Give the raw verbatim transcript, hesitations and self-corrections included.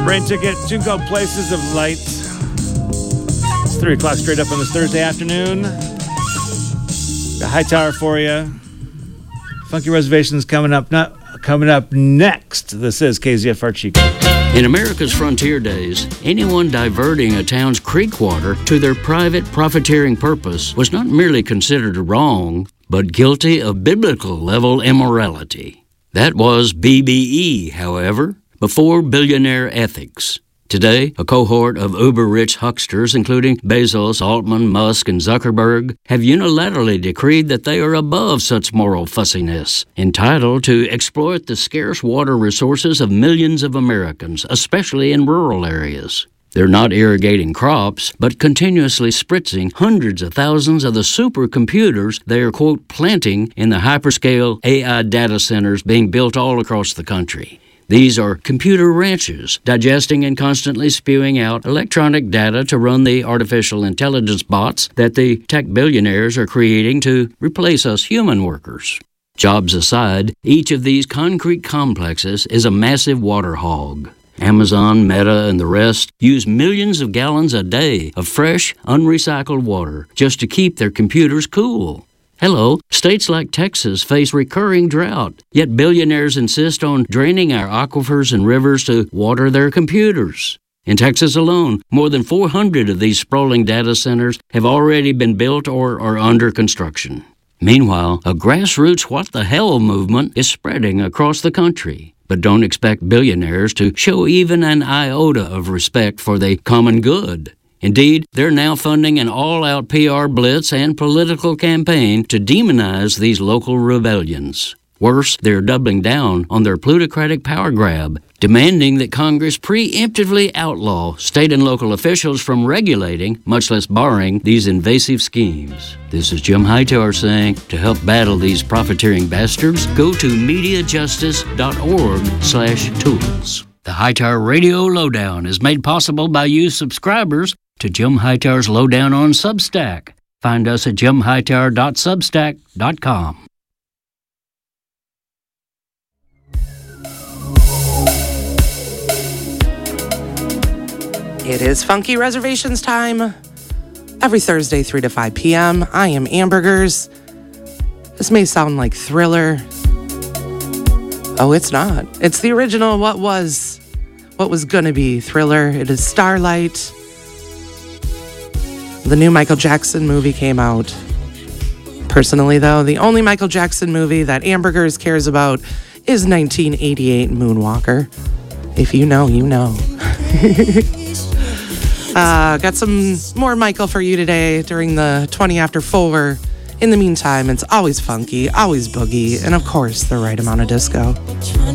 Brain Ticket, tune called Places of Light. It's three o'clock straight up on this Thursday afternoon. The High Tower for you. Funky Reservations coming up, not coming up next. This is K Z F R Chico. In America's frontier days, anyone diverting a town's creek water to their private profiteering purpose was not merely considered wrong, but guilty of biblical-level immorality. That was B B E, however, before billionaire ethics. Today, a cohort of uber-rich hucksters, including Bezos, Altman, Musk, and Zuckerberg, have unilaterally decreed that they are above such moral fussiness, entitled to exploit the scarce water resources of millions of Americans, especially in rural areas. They're not irrigating crops, but continuously spritzing hundreds of thousands of the supercomputers they are, quote, planting in the hyperscale A I data centers being built all across the country. These are computer ranches, digesting and constantly spewing out electronic data to run the artificial intelligence bots that the tech billionaires are creating to replace us human workers. Jobs aside, each of these concrete complexes is a massive water hog. Amazon, Meta, and the rest use millions of gallons a day of fresh, unrecycled water just to keep their computers cool. Hello, states like Texas face recurring drought, yet billionaires insist on draining our aquifers and rivers to water their computers. In Texas alone, more than four hundred of these sprawling data centers have already been built or are under construction. Meanwhile, a grassroots what the hell movement is spreading across the country. But don't expect billionaires to show even an iota of respect for the common good. Indeed, they're now funding an all-out P R blitz and political campaign to demonize these local rebellions. Worse, they're doubling down on their plutocratic power grab, demanding that Congress preemptively outlaw state and local officials from regulating, much less barring, these invasive schemes. This is Jim Hightower saying, to help battle these profiteering bastards, go to MediaJustice.org slash tools. The Hightower Radio Lowdown is made possible by you subscribers to Jim Hightower's Lowdown on Substack. Find us at jim hightower dot substack dot com. It is Funky Reservations time. Every Thursday, three to five p.m. I am Ambergers. This may sound like Thriller. Oh, it's not. It's the original What Was, What Was Gonna Be Thriller. It is Starlight. The new Michael Jackson movie came out. Personally, though, the only Michael Jackson movie that Ambergers cares about is nineteen eighty-eight Moonwalker. If you know, you know. uh, got some more Michael for you today during the twenty after four. In the meantime, it's always funky, always boogie, and of course, the right amount of disco.